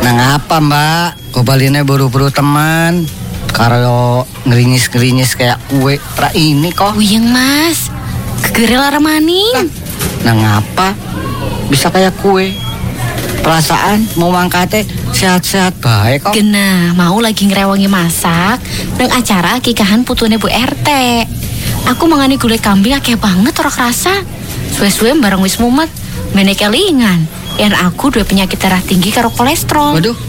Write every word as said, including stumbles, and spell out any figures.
Nang apa mbak? Kok baline buru-buru teman? Karo ngerinyis-ngerinyis kayak kue pra ini kok. Wiyeng mas, gegere lara maning. Nang apa? Bisa kayak kue. Perasaan mau mangkate sehat-sehat baik kok. Genah, mau lagi ngerewangi masak nang acara kikahan putune Bu R T. Aku mangani gulai kambing akeh banget ora kerasa. Suwe-suwe bareng wis mumet, mene kelingan. Yen aku duwe penyakit darah tinggi karo kolesterol. Waduh,